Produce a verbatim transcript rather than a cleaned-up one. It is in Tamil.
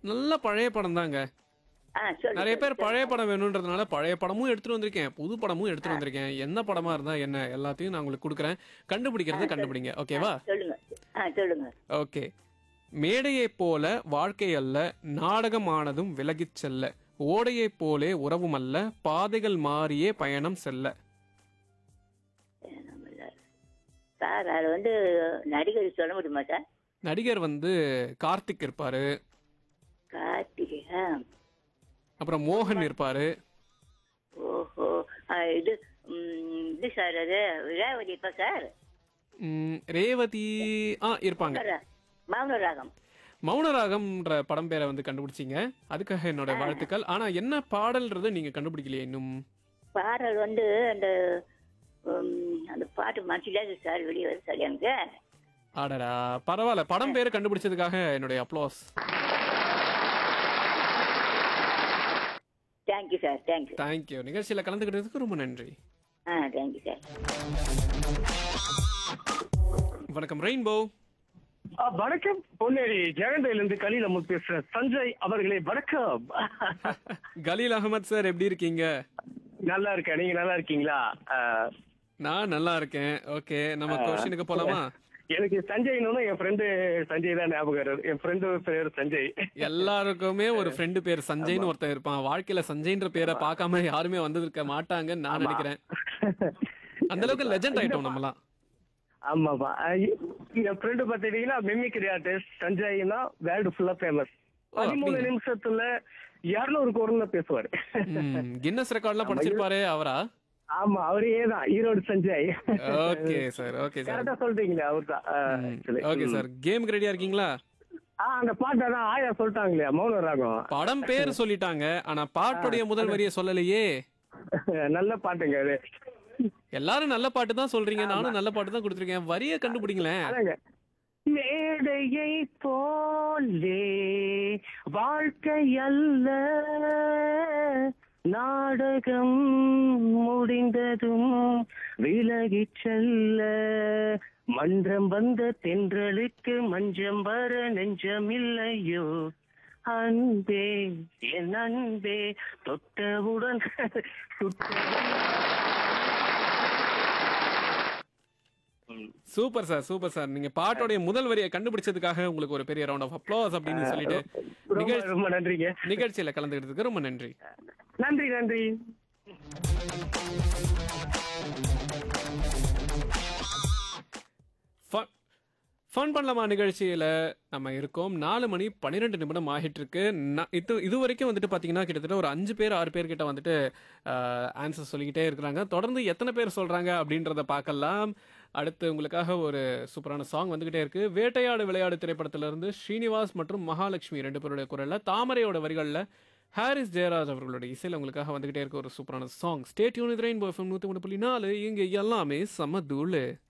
நல்ல பழைய படம் தாங்க. ஆ சொல்லு நிறைய சொல்லு பேர் சொல்லு. பழைய படம் வேணுன்றதுனால பழைய படமும் எடுத்துட்டு வந்திருக்கேன், புது படமும் எடுத்துட்டு வந்திருக்கேன். என்ன படமா இருந்தா என்ன, எல்லாத்தையும் நான் உங்களுக்கு கொடுக்குறேன். ஆ கண்டுபிடிக்கிறத சொல்லு. கண்டுபிடிங்க. ஆ ஓகேவா? சொல்லுங்க. ஆ சொல்லுங்க. ஓகே. மேடையைப் போல வாழ்க்கை அல்ல, நாடகமானதும் விலகிச் செல்ல. ஓடையைப் போலே உறவுமல்ல, பாதைகள் மாறியே பயணம் செல்ல. நம்மள- சார் அது வந்து நடிகர் சொல்ல முடியுமா சார்? நடிகர் வந்து கார்த்திக் இருப்பாரு, கார்த்திகேயா? அப்புறம் மோகன் இருப்பாரு. ஓஹோ. ஆ, இது ம், இது சார் அது ரேவதி இப்ப சார் ம், ரேவதி ஆ இருப்பாங்க. மௌனரா- மௌனராகம். மௌனராகம்ன்ற படம் பேரை வந்து கண்டுபிடிச்சிங்க, அதுக்காக என்னோட வாழ்த்துக்கள். ஆனா என்ன பாடல்ன்றதை நீங்க கண்டுபிடிக்கலையே இன்னும். பாடல் வந்து அந்த ம், அந்த பாட்டு மனசுல சார் வெளியே வருது சார் எனக்கு. ஆடடா, பரவாயில்ல, படம் பேரை கண்டுபிடிச்சதுக்காக என்னுடைய applause. Thank you sir, thank you. Thank you. நிகழ்ச்சியில கலந்துக்கிட்டதுக்கு ரொம்ப நன்றி. ஆ தேங்க்யூ சார். வணக்கம் ரெயின்போ. ஆ, வணக்கம் பொன்னேரி ஜெகண்டையில இருந்து கலீல் அமு பேசுறேன். சஞ்சய் அவர்களே வணக்கம். கலீல் அகமது சார், எப்படி இருக்கீங்க? நல்லா இருக்கேன், நீங்க நல்லா இருக்கீங்களா? ஆ, நான் நல்லா இருக்கேன். ஓகே, நம்ம கொஸ்டினுக்கு போலாமா? எனக்கு சஞ்சய்னு என் ஃப்ரெண்டு சஞ்சய் தான் ஞாபகம் வருது. என் ஃப்ரெண்டு பேர் சஞ்சய். எல்லாருக்குமே ஒரு ஃப்ரெண்டு பேர் சஞ்சய்னு ஒருத்தன் இருப்பான். வாழ்க்கையில சஞ்சய்ன்ற பேரை பார்க்காம யாருமே வந்திருக்க மாட்டாங்கன்னு நான் நினைக்கிறேன். அந்த அளவுக்கு லெஜெண்ட் ஆயிட்டோம் நம்மலாம். ஆமாப்பா. ஆ, என் ஃப்ரெண்டு பாத்தீங்கன்னா மிமிக்ரி ஆர்டிஸ்ட் சஞ்சய்னா வேர்ல்டு ஃபுல்லா ஃபேமஸ். பதிமூணு நிமிஷத்துல இருநூறு குரல்ல பேசுவாரு. ம், கின்னஸ் ரெக்கார்ட்லாம் படிச்சிருப்பாரு அவரா? ஆமா, அவரே தான், Erode Sanjay. Okay sir, okay sir. கரெக்டா சொல்றீங்களா? அவர் தான். ஓகே சார், கேமுக்கு ரெடியா இருக்கீங்களா? ஆ, அந்த பாட்டை தான் ஆயா சொல்லிட்டாங்க இல்லையா, மௌன ராகம். படம் பேர் சொல்லிட்டாங்க, ஆனா பாட்டுடைய முதல் வரியை சொல்லலையே. நல்ல பாட்டுங்க அது. எல்லாரும் நல்ல பாட்டு தான் சொல்றீங்க, நானும் நல்ல பாட்டு தான் கொடுத்துருக்கேன். வரியை கண்டுபிடிங்களேன். அதாங்க. மேடையை போலே வாழ்க்கை அல்ல, நாடகம் முடிந்ததும் விலகிச் செல்ல. மன்றம் வந்த தென்றலுக்கு மஞ்சம் வர நெஞ்சமில்லையோ, அன்பே என் அன்பே தொட்டவுடன் சுட்டவுடன். Super sir, super sir. நீங்க பாட்டோடைய முதல் வரியை கண்டுபிடிச்சதுக்காக உங்களுக்கு ஒரு பெரிய ரவுண்ட் ஆஃப் அப்ளாஸ் அப்படின்னு சொல்லிட்டு ரொம்ப நிகழ்ச்சி- ரொம்ப நன்றிங்க. நிகழ்ச்சியில கலந்துக்கிட்டதுக்கு ரொம்ப நன்றி. நன்றி நன்றி. ஃபன் பண்ணலாமா நிகழ்ச்சியில நம்ம இருக்கோம். நாலு மணி பன்னிரெண்டு நிமிடம் ஆகிட்டு இருக்கு. ந- இது இது வரைக்கும் வந்துட்டு பாத்தீங்கன்னா கிட்டத்தட்ட ஒரு அஞ்சு பேர் ஆறு பேர் கிட்ட வந்துட்டு ஆன்சர் சொல்லிக்கிட்டே இருக்கிறாங்க. தொடர்ந்து எத்தனை பேர் சொல்றாங்க அப்படின்றத பார்க்கலாம். அடுத்து உங்களுக்காக ஒரு சூப்பரான சாங் வந்துகிட்டே இருக்கு. வேட்டையாடு விளையாடு திரைப்படத்துல இருந்து ஸ்ரீனிவாஸ் மற்றும் மகாலட்சுமி ரெண்டு பேருடைய குரல்ல, தாமரையோட வரிகள்ல ஹாரிஸ் ஜெயராஜ் அவர்களுடைய இசையில் உங்களுக்காக வந்துகிட்டே இருக்க ஒரு சூப்பரான song. Stay tune with rainbow FM நூத்தி மூணு புள்ளி நாலு. இங்க எல்லாமே செம்ம தூளு.